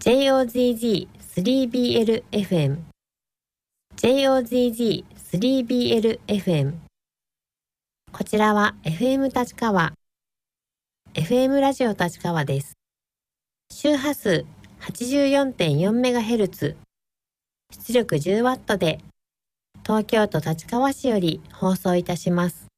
JOZZ3BL-FM JOZZ3BL-FM こちらは FM 立川 FM ラジオ立川です。周波数 84.4MHz 出力 10W で東京都立川市より放送いたします。